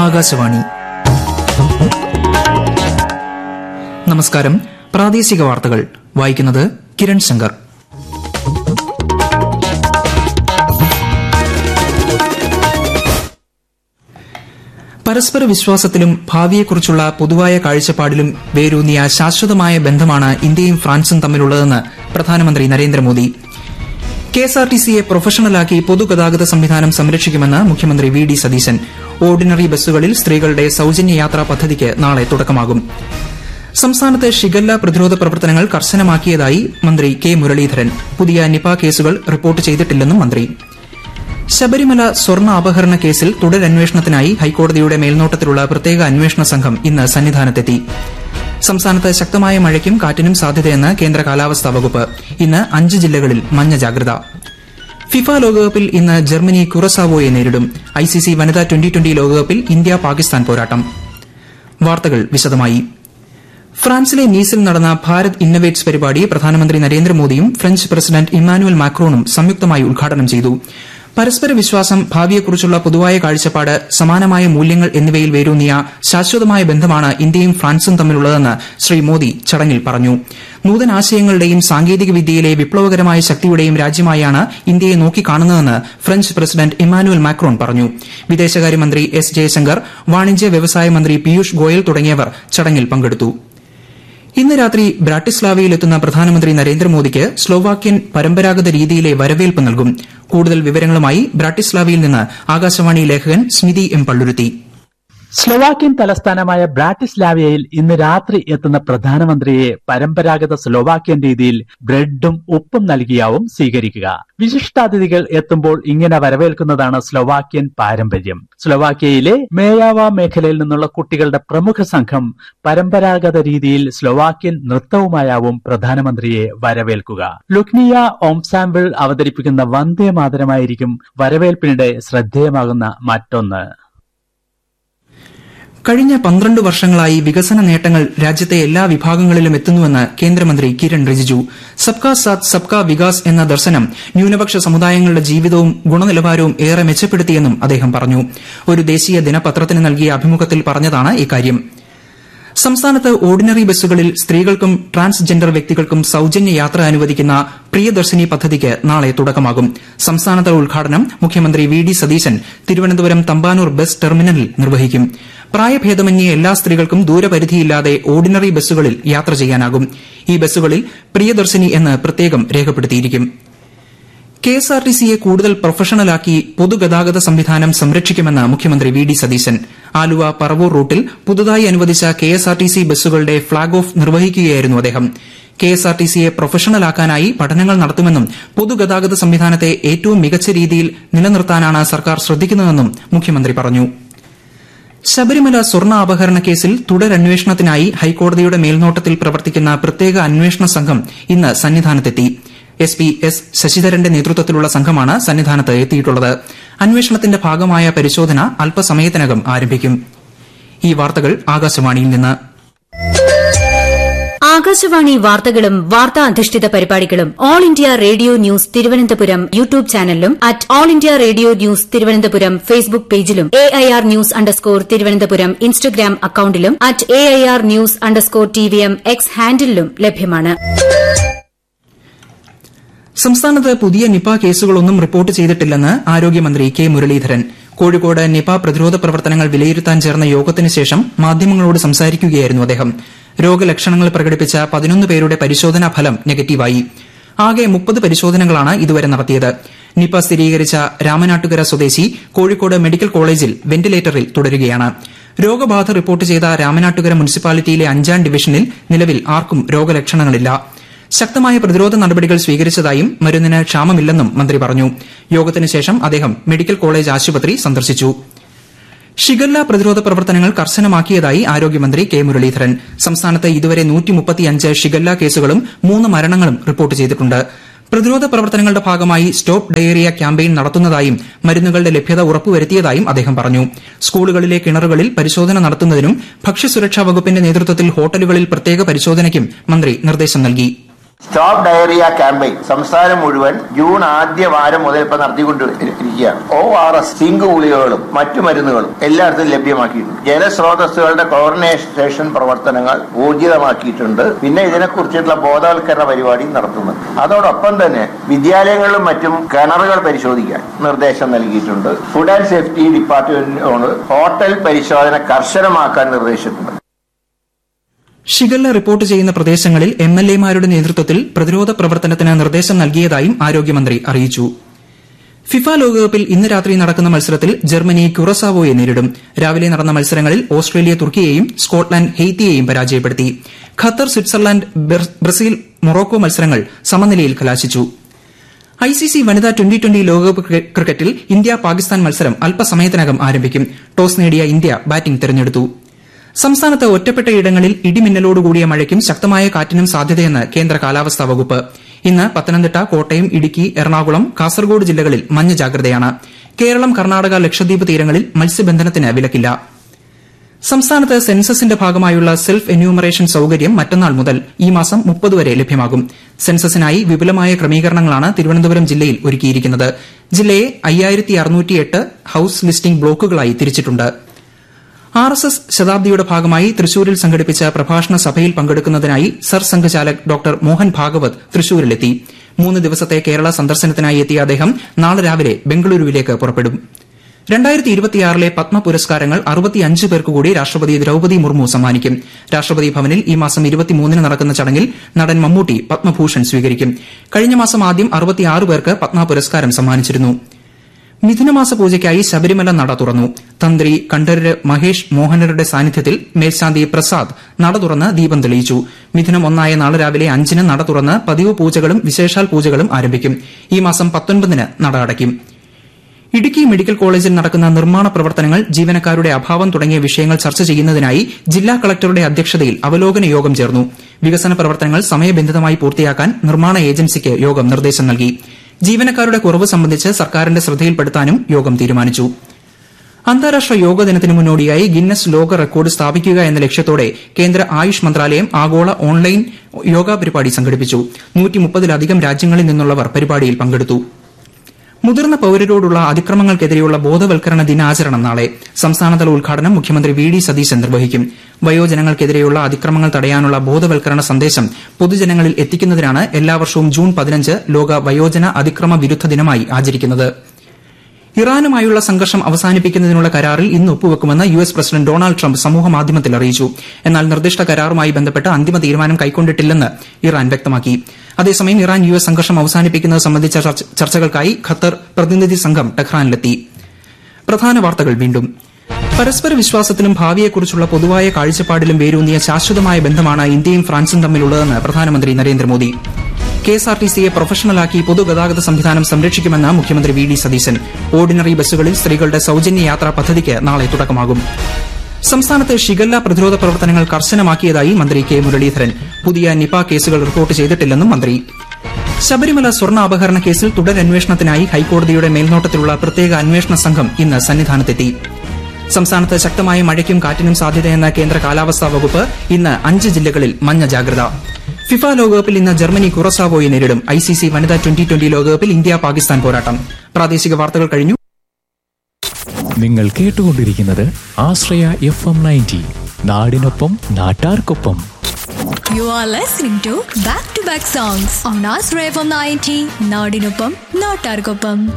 ആകാശവാണി. നമസ്കാരം. പ്രാദേശിക വാർത്തകൾ വായിക്കുന്നത് കിരൺ ശങ്കർ. പരസ്പര വിശ്വാസത്തിലും ഭാവിയെക്കുറിച്ചുള്ള പൊതുവായ കാഴ്ചപ്പാടിലും വേരൂന്നിയ ശാശ്വതമായ ബന്ധമാണ് ഇന്ത്യയും ഫ്രാൻസും തമ്മിലുള്ളതെന്ന് പ്രധാനമന്ത്രി നരേന്ദ്രമോദി. കെഎസ്ആർടിസിയെ പ്രൊഫഷണലാക്കി പൊതുഗതാഗത സംവിധാനം സംരക്ഷിക്കുമെന്ന് മുഖ്യമന്ത്രി വി ഡി സതീശൻ. ഓർഡിനറി ബസ്സുകളിൽ സ്ത്രീകളുടെ സൌജന്യ യാത്രാ പദ്ധതിക്ക് നാളെ തുടക്കമാകും. സംസ്ഥാനത്ത് ഷിഗല്ല പ്രതിരോധ പ്രവർത്തനങ്ങൾ കർശനമാക്കിയതായി മന്ത്രി കെ മുരളീധരൻ. പുതിയ നിപ കേസുകൾ റിപ്പോർട്ട് ചെയ്തിട്ടില്ലെന്നും മന്ത്രി. ശബരിമല സ്വർണ്ണ അപഹരണ കേസിൽ തുടരന്വേഷണത്തിനായി ഹൈക്കോടതിയുടെ മേൽനോട്ടത്തിലുള്ള പ്രത്യേക അന്വേഷണ സംഘം ഇന്ന് സന്നിധാനത്തെത്തി. സംസ്ഥാനത്ത് ശക്തമായ മഴയ്ക്കും കാറ്റിനും സാധ്യതയെന്ന് കേന്ദ്ര കാലാവസ്ഥാ വകുപ്പ്. ഇന്ന് 5 ജില്ലകളിൽ മഞ്ഞ ജാഗ്രത. ഫിഫ ലോകകപ്പിൽ ഇന്ന് ജർമ്മനി കുറസാവോയെ നേരിടും. ഐസിസി വനിതാ 2020 ലോകകപ്പിൽ ഇന്ത്യ പാകിസ്ഥാൻ പോരാട്ടം. വാർത്തകൾ വിശദമായി. ഫ്രാൻസിലെ നീസിൽ നടന്ന ഭാരത് ഇന്നവേറ്റ്സ് പരിപാടി പ്രധാനമന്ത്രി നരേന്ദ്രമോദിയും ഫ്രഞ്ച് പ്രസിഡന്റ് ഇമ്മാനുവൽ മാക്രോണും സംയുക്തമായി ഉദ്ഘാടനം ചെയ്തു. പരസ്പര വിശ്വാസം, ഭാവിയെക്കുറിച്ചുള്ള പൊതുവായ കാഴ്ചപ്പാട്, സമാനമായ മൂല്യങ്ങൾ എന്നിവയിൽ വേരൂന്നിയ ശാശ്വതമായ ബന്ധമാണ് ഇന്ത്യയും ഫ്രാൻസും തമ്മിലുള്ളതെന്ന് ശ്രീ മോദി ചടങ്ങിൽ പറഞ്ഞു. നൂതനാശയങ്ങളുടെയും സാങ്കേതിക വിദ്യയിലെ വിപ്ലവകരമായ ശക്തിയുടെയും രാജ്യമായാണ് ഇന്ത്യയെ നോക്കിക്കാണുന്നതെന്ന് ഫ്രഞ്ച് പ്രസിഡന്റ് ഇമ്മാനുവൽ മാക്രോൺ പറഞ്ഞു. വിദേശകാര്യമന്ത്രി എസ് ജയശങ്കർ, വാണിജ്യ വ്യവസായ മന്ത്രി പീയൂഷ് ഗോയൽ തുടങ്ങിയവർ ചടങ്ങിൽ പങ്കെടുത്തു. ഇന്ന് രാത്രി ബ്രാട്ടിസ്ലാവയിലെത്തുന്ന പ്രധാനമന്ത്രി നരേന്ദ്രമോദിക്ക് സ്ലോവാക്യൻ പരമ്പരാഗത രീതിയിലെ വരവേൽപ്പ് നൽകും. കൂടുതൽ വിവരങ്ങളുമായി ബ്രാട്ടിസ്ലാവയിൽ നിന്ന് ആകാശവാണി ലേഖകൻ സ്മിതി എം പള്ളുരുത്തി. സ്ലോവാക്യൻ തലസ്ഥാനമായ ബ്രാട്ടിസ്ലാവയിൽ ഇന്ന് രാത്രി എത്തുന്ന പ്രധാനമന്ത്രിയെ പരമ്പരാഗത സ്ലോവാക്യൻ രീതിയിൽ ബ്രെഡും ഉപ്പും നൽകിയാവും സ്വീകരിക്കുക. വിശിഷ്ടാതിഥികൾ എത്തുമ്പോൾ ഇങ്ങനെ വരവേൽക്കുന്നതാണ് സ്ലോവാക്യൻ പാരമ്പര്യം. സ്ലോവാക്യയിലെ മേയാവ മേഖലയിൽ നിന്നുള്ള കുട്ടികളുടെ പ്രമുഖ സംഘം പരമ്പരാഗത രീതിയിൽ സ്ലോവാക്യൻ നൃത്തവുമായാവും പ്രധാനമന്ത്രിയെ വരവേൽക്കുക. ലുക്നിയ ഓംസാമ്പിൾ അവതരിപ്പിക്കുന്ന വന്ദേ മാതരമായിരിക്കും വരവേൽപ്പിനിടെ ശ്രദ്ധേയമാകുന്ന മറ്റൊന്ന്. കഴിഞ്ഞ 12 വർഷങ്ങളായി വികസന നേട്ടങ്ങൾ രാജ്യത്തെ എല്ലാ വിഭാഗങ്ങളിലും എത്തുന്നുവെന്ന് കേന്ദ്രമന്ത്രി കിരൺ റിജിജു. സബ്കാ സാത്ത് സബ്കാ വികാസ് എന്ന ദർശനം ന്യൂനപക്ഷ സമുദായങ്ങളുടെ ജീവിതവും ഗുണനിലവാരവും ഏറെ മെച്ചപ്പെടുത്തിയെന്നും അദ്ദേഹം പറഞ്ഞു. ഒരു ദേശീയ ദിനപത്രത്തിന് നൽകിയ അഭിമുഖത്തിൽ പറഞ്ഞതാണ് ഇക്കാര്യം. സംസ്ഥാനത്ത് ഓർഡിനറി ബസ്സുകളിൽ സ്ത്രീകൾക്കും ട്രാൻസ്ജെൻഡർ വ്യക്തികൾക്കും സൌജന്യ യാത്ര അനുവദിക്കുന്ന പ്രിയദർശിനി പദ്ധതിക്ക് നാളെ തുടക്കമാകും. സംസ്ഥാനതല ഉദ്ഘാടനം മുഖ്യമന്ത്രി V D Satheesan Thiruvananthapuram Thampanoor bus ടെർമിനലിൽ നിർവഹിക്കും. പ്രായഭേദമന്യേ എല്ലാ സ്ത്രീകൾക്കും ദൂരപരിധിയില്ലാതെ ഓർഡിനറി ബസ്സുകളിൽ യാത്ര ചെയ്യാനാകും. ഈ ബസ്സുകളിൽ പ്രിയദർശിനി എന്ന് പ്രത്യേകം രേഖപ്പെടുത്തിയിരിക്കും. കെഎസ്ആർടിസിയെ കൂടുതൽ പ്രൊഫഷണലാക്കി പൊതുഗതാഗത സംവിധാനം സംരക്ഷിക്കുമെന്ന് മുഖ്യമന്ത്രി വി ഡി സതീശൻ. ആലുവ പറവൂർ റൂട്ടിൽ പുതുതായി അനുവദിച്ച കെഎസ്ആർടിസി ബസ്സുകളുടെ ഫ്ളാഗ് ഓഫ് നിർവഹിക്കുകയായിരുന്നു അദ്ദേഹം. കെഎസ്ആർടിസിയെ പ്രൊഫഷണലാക്കാനായി പഠനങ്ങൾ നടത്തുമെന്നും പൊതുഗതാഗത സംവിധാനത്തെ ഏറ്റവും മികച്ച രീതിയിൽ നിലനിർത്താനാണ് സർക്കാർ ശ്രദ്ധിക്കുന്നതെന്നും മുഖ്യമന്ത്രി പറഞ്ഞു. ശബരിമല സ്വർണ്ണ അപഹരണ കേസിൽ തുടരന്വേഷണത്തിനായി ഹൈക്കോടതിയുടെ മേൽനോട്ടത്തിൽ പ്രവർത്തിക്കുന്ന പ്രത്യേക അന്വേഷണ സംഘം ഇന്ന് സന്നിധാനത്തെത്തി. എസ് പി എസ് ശശിധരന്റെ നേതൃത്വത്തിലുള്ള സംഘമാണ് സന്നിധാനത്ത് എത്തിയിട്ടുള്ളത്. അന്വേഷണത്തിന്റെ ഭാഗമായ പരിശോധന അല്പസമയത്തിനകം ആരംഭിക്കും. ഈ വാർത്തകൾ ആകാശവാണിയിൽ നിന്ന്. ആകാശവാണി വാർത്തകളും വാർത്താ അധിഷ്ഠിത പരിപാടികളും all India radio news Thiruvananthapuram YouTube ചാനലിലും at all India radio news Thiruvananthapuram Facebook പേജിലും AIR ന്യൂസ് _തിരുവനന്തപുരം ഇൻസ്റ്റഗ്രാം അക്കൌണ്ടിലും at AIR news _TVM X ഹാൻഡിലും ലഭ്യമാണ്. സംസ്ഥാനത്ത് പുതിയ നിപ കേസുകളൊന്നും റിപ്പോർട്ട് ചെയ്തിട്ടില്ലെന്ന് ആരോഗ്യമന്ത്രി കെ മുരളീധരൻ. കോഴിക്കോട് നിപ പ്രതിരോധ പ്രവർത്തനങ്ങൾ വിലയിരുത്താൻ ചേർന്ന യോഗത്തിന് ശേഷം മാധ്യമങ്ങളോട് സംസാരിക്കുകയായിരുന്നു അദ്ദേഹം. രോഗലക്ഷണങ്ങൾ പ്രകടിപ്പിച്ച 11 പേരുടെ പരിശോധനാ ഫലം നെഗറ്റീവായി. ആകെ 30 പരിശോധനകളാണ് ഇതുവരെ നടത്തിയത്. നിപ സ്ഥിരീകരിച്ച രാമനാട്ടുകര സ്വദേശി കോഴിക്കോട് മെഡിക്കൽ കോളേജിൽ വെന്റിലേറ്ററിൽ തുടരുകയാണ്. രോഗബാധ റിപ്പോർട്ട് ചെയ്ത രാമനാട്ടുകര മുനിസിപ്പാലിറ്റിയിലെ 5ാം ഡിവിഷനിൽ നിലവിൽ ആർക്കും രോഗലക്ഷണങ്ങളില്ല. ശക്തമായ പ്രതിരോധ നടപടികൾ സ്വീകരിച്ചതായും മരുന്നിന് ക്ഷാമമില്ലെന്നും മന്ത്രി പറഞ്ഞു. യോഗത്തിന് ശേഷം അദ്ദേഹം മെഡിക്കൽ കോളേജ് ആശുപത്രി സന്ദർശിച്ചു. ഷിഗല്ല പ്രതിരോധ പ്രവർത്തനങ്ങൾ കർശനമാക്കിയതായി ആരോഗ്യമന്ത്രി കെ മുരളീധരൻ. സംസ്ഥാനത്ത് ഇതുവരെ 135 ഷിഗല്ല കേസുകളും 3 മരണങ്ങളും റിപ്പോർട്ട് ചെയ്തിട്ടുണ്ട്. പ്രതിരോധ പ്രവർത്തനങ്ങളുടെ ഭാഗമായി സ്റ്റോപ്പ് ഡയേറിയ ക്യാമ്പയിൻ നടത്തുന്നതായും മരുന്നുകളുടെ ലഭ്യത ഉറപ്പുവരുത്തിയതായും അദ്ദേഹം പറഞ്ഞു. സ്കൂളുകളിലെ കിണറുകളിൽ പരിശോധന നടത്തുന്നതിനും ഭക്ഷ്യസുരക്ഷാ വകുപ്പിന്റെ നേതൃത്വത്തിൽ ഹോട്ടലുകളിൽ പ്രത്യേക പരിശോധനയ്ക്കും മന്ത്രി നിർദ്ദേശം നൽകി. സ്റ്റോപ്പ് ഡയറിയ ക്യാമ്പയിൻ സംസ്ഥാനം മുഴുവൻ ജൂൺ ആദ്യ വാരം മുതൽ ഇപ്പൊ നടത്തിക്കൊണ്ടിരിക്കുകയാണ്. ORS, സിങ്ക് ഗുളികകളും മറ്റു മരുന്നുകളും എല്ലായിടത്തും ലഭ്യമാക്കിയിട്ടുണ്ട്. ജലസ്രോതസ്സുകളുടെ ക്ലോറിനേഷൻ പ്രവർത്തനങ്ങൾ ഊർജിതമാക്കിയിട്ടുണ്ട്. പിന്നെ ഇതിനെക്കുറിച്ചുള്ള ബോധവൽക്കരണ പരിപാടി നടത്തുന്നുണ്ട്. അതോടൊപ്പം തന്നെ വിദ്യാലയങ്ങളിലും മറ്റും കിണറുകൾ പരിശോധിക്കാൻ നിർദ്ദേശം നൽകിയിട്ടുണ്ട്. ഫുഡ് ആൻഡ് സേഫ്റ്റി ഡിപ്പാർട്ട്മെന്റിനോട് ഹോട്ടൽ പരിശോധന കർശനമാക്കാൻ നിർദ്ദേശിച്ചിട്ടുണ്ട്. ഷിഗല്ല റിപ്പോർട്ട് ചെയ്യുന്ന പ്രദേശങ്ങളിൽ MLA-മാരുടെ നേതൃത്വത്തിൽ പ്രതിരോധ പ്രവർത്തനത്തിന് നിർദ്ദേശം നൽകിയതായും ആരോഗ്യമന്ത്രി അറിയിച്ചു. ഫിഫ ലോകകപ്പിൽ ഇന്ന് രാത്രി നടക്കുന്ന മത്സരത്തിൽ ജർമ്മനി ക്യുറസാവോയെ നേരിടും. രാവിലെ നടന്ന മത്സരങ്ങളിൽ ഓസ്ട്രേലിയ തുർക്കിയെയും സ്കോട്ട്ലൻഡ് ഹെയ്ത്തിയെയും പരാജയപ്പെടുത്തി. ഖത്തർ, സ്വിറ്റ്സർലൻഡ്, ബ്രസീൽ, മൊറോക്കോ മത്സരങ്ങൾ സമനിലയിൽ കലാശിച്ചു. ICC വനിതാ 2020 ലോകകപ്പ് ക്രിക്കറ്റിൽ ഇന്ത്യ-പാകിസ്ഥാൻ മത്സരം അല്പസമയത്തിനകം ആരംഭിക്കും. ടോസ് നേടിയ ഇന്ത്യ ബാറ്റിംഗ് തെരഞ്ഞെടുത്തു. സംസ്ഥാനത്ത് ഒറ്റപ്പെട്ടയിടങ്ങളിൽ ഇടിമിന്നലോടുകൂടിയ മഴയ്ക്കും ശക്തമായ കാറ്റിനും സാധ്യതയെന്ന് കേന്ദ്ര കാലാവസ്ഥാ വകുപ്പ്. ഇന്ന് പത്തനംതിട്ട, കോട്ടയം, ഇടുക്കി, എറണാകുളം, കാസർഗോഡ് ജില്ലകളിൽ മഞ്ഞ ജാഗ്രതയാണ്. കേരളം, കർണാടക, ലക്ഷദ്വീപ് തീരങ്ങളിൽ മത്സ്യബന്ധനത്തിന് വിലക്കില്ല. സംസ്ഥാനത്ത് സെൻസസിന്റെ ഭാഗമായുള്ള സെൽഫ് എന്യൂമറേഷൻ സൌകര്യം മറ്റന്നാൾ മുതൽ ഈ മാസം 30 വരെ ലഭ്യമാകും. സെൻസസിനായി വിപുലമായ ക്രമീകരണങ്ങളാണ് തിരുവനന്തപുരം ജില്ലയിൽ ഒരുക്കിയിരിക്കുന്നത്. ജില്ലയെ 5608 ഹൌസ് ലിസ്റ്റിംഗ് ബ്ലോക്കുകളായി തിരിച്ചിട്ടുണ്ട്. RSS ശതാബ്ദിയുടെ ഭാഗമായി തൃശൂരിൽ സംഘടിപ്പിച്ച പ്രഭാഷണ സഭയിൽ പങ്കെടുക്കുന്നതിനായി സർസംഘചാലക് ഡോക്ടർ മോഹൻ ഭാഗവത് തൃശൂരിലെത്തി. 3 ദിവസത്തെ കേരള സന്ദർശനത്തിനായി എത്തിയ അദ്ദേഹം നാളെ രാവിലെ ബംഗളൂരുവിലേക്ക് പുറപ്പെടും. 2026 പത്മ പുരസ്കാരങ്ങൾ 65 പേർക്ക് കൂടി രാഷ്ട്രപതി ദ്രൌപദി മുർമു സമ്മാനിക്കും. രാഷ്ട്രപതി ഭവനിൽ ഈ മാസം 23 നടക്കുന്ന ചടങ്ങിൽ നടൻ മമ്മൂട്ടി പത്മഭൂഷൺ സ്വീകരിക്കും. കഴിഞ്ഞ മാസം ആദ്യം 66 പേർക്ക് പത്മ പുരസ്കാരം സമ്മാനിച്ചിരുന്നു. മിഥുനമാസ പൂജയ്ക്കായി ശബരിമല നട തുറന്നു. തന്ത്രി കണ്ഠരര് മഹേഷ് മോഹനരുടെ സാന്നിധ്യത്തിൽ മേൽശാന്തി പ്രസാദ് നട തുറന്ന് ദീപം തെളിയിച്ചു. മിഥുനം 1 നാളെ രാവിലെ 5 നട തുറന്ന് പതിവ് പൂജകളും വിശേഷാൽ പൂജകളും ആരംഭിക്കും. ഈ മാസം 19 നട അടയ്ക്കും. ഇടുക്കി മെഡിക്കൽ കോളേജിൽ നടക്കുന്ന നിർമ്മാണ പ്രവർത്തനങ്ങൾ, ജീവനക്കാരുടെ അഭാവം തുടങ്ങിയ വിഷയങ്ങൾ ചർച്ച ചെയ്യുന്നതിനായി ജില്ലാ കളക്ടറുടെ അധ്യക്ഷതയിൽ അവലോകന യോഗം ചേർന്നു. വികസന പ്രവർത്തനങ്ങൾ സമയബന്ധിതമായി പൂർത്തിയാക്കാൻ നിർമ്മാണ ഏജൻസിക്ക് യോഗം നിർദ്ദേശം നൽകി. ജീവനക്കാരുടെ കുറവ് സംബന്ധിച്ച് സർക്കാരിന്റെ ശ്രദ്ധയിൽപ്പെടുത്താനും യോഗം തീരുമാനിച്ചു. അന്താരാഷ്ട്ര യോഗ ദിനത്തിന് മുന്നോടിയായി ഗിന്നസ് ലോക റെക്കോർഡ് സ്ഥാപിക്കുക എന്ന ലക്ഷ്യത്തോടെ കേന്ദ്ര ആയുഷ് മന്ത്രാലയം ആഗോള ഓൺലൈൻ യോഗ പരിപാടി സംഘടിപ്പിച്ചു. 130-ലധികം രാജ്യങ്ങളിൽ നിന്നുള്ളവർ പരിപാടിയിൽ പങ്കെടുത്തു. മുതിർന്ന പൌരരോടുള്ള അതിക്രമങ്ങൾക്കെതിരെയുള്ള ബോധവൽക്കരണ ദിനാചരണം നാളെ. സംസ്ഥാനതല ഉദ്ഘാടനം മുഖ്യമന്ത്രി VD സതീശൻ നിർവഹിക്കും. വയോജനങ്ങൾക്കെതിരെയുള്ള അതിക്രമങ്ങൾ തടയാനുള്ള ബോധവൽക്കരണ സന്ദേശം പൊതുജനങ്ങളിൽ എത്തിക്കുന്നതിനാണ് എല്ലാ വർഷവും ജൂൺ 15 ലോക വയോജന അതിക്രമ വിരുദ്ധ ദിനമായി ആചരിക്കുന്നത്. ഇറാനുമായുള്ള സംഘർഷം അവസാനിപ്പിക്കുന്നതിനുള്ള കരാറിൽ ഇന്ന് ഒപ്പുവെക്കുമെന്ന് US പ്രസിഡന്റ് ഡൊണാൾഡ് ട്രംപ് സമൂഹമാധ്യമത്തിൽ അറിയിച്ചു. എന്നാൽ നിർദ്ദിഷ്ട കരാറുമായി ബന്ധപ്പെട്ട് അന്തിമ തീരുമാനം കൈക്കൊണ്ടിട്ടില്ലെന്ന് ഇറാൻ വ്യക്തമാക്കി. അതേസമയം ഇറാൻ US സംഘർഷം അവസാനിപ്പിക്കുന്നത് സംബന്ധിച്ച ചർച്ചകൾക്കായി ഖത്തർ പ്രതിനിധി സംഘം ടെഹ്റാനിലെത്തി. പ്രധാന വാർത്തകൾ വീണ്ടും. പരസ്പര വിശ്വാസത്തിലും ഭാവിയെക്കുറിച്ചുള്ള പൊതുവായ കാഴ്ചപ്പാടിലും വേരൂന്നിയ ശാശ്വതമായ ബന്ധമാണ് ഇന്ത്യയും ഫ്രാൻസും തമ്മിലുള്ളതെന്ന് പ്രധാനമന്ത്രി നരേന്ദ്രമോദി. KSRTCയെ പ്രൊഫഷണലാക്കി പൊതുഗതാഗത സംവിധാനം സംരക്ഷിക്കുമെന്ന് മുഖ്യമന്ത്രി VD സതീശൻ. ഓർഡിനറി ബസ്സുകളിൽ സ്ത്രീകളുടെ സൌജന്യ യാത്രാ പദ്ധതിക്ക് നാളെ തുടക്കമാകും. സംസ്ഥാനത്ത് ഷിഗല്ല പ്രതിരോധ പ്രവർത്തനങ്ങൾ കർശനമാക്കിയതായി മന്ത്രി K മുരളീധരൻ. പുതിയ നിപ കേസുകൾ റിപ്പോർട്ട് ചെയ്തിട്ടില്ലെന്നും മന്ത്രി. ശബരിമല സ്വർണ്ണ അപഹരണ കേസിൽ തുടരന്വേഷണത്തിനായി ഹൈക്കോടതിയുടെ മേൽനോട്ടത്തിലുള്ള പ്രത്യേക അന്വേഷണ സംഘം ഇന്ന് സന്നിധാനത്തെത്തി. സംസ്ഥാനത്ത് ശക്തമായ മഴയ്ക്കും കാറ്റിനും സാധ്യതയെന്ന കേന്ദ്ര കാലാവസ്ഥാ വകുപ്പ്. ഇന്ന് 5 ജില്ലകളിൽ മഞ്ഞ ജാഗ്രത. ഫിഫ ലോകകപ്പിൽ ഇന്ന് ജർമ്മനി ക്യുറസാവോയെ നേരിടും. ICC വനിതാ 2020 ലോകകപ്പിൽ ഇന്ത്യ-പാകിസ്ഥാൻ പോരാട്ടം. പ്രാദേശിക വാർത്തകൾ കഴിഞ്ഞു. നിങ്ങൾ കേട്ടുകൊണ്ടിരിക്കുന്നത് ആശ്രയ FM 90, നാടിനൊപ്പം നാട്ടാർക്കൊപ്പം. You are listening to back-to-back songs on Asra FM 90, നാടിനൊപ്പം നാട്ടാർക്കൊപ്പം.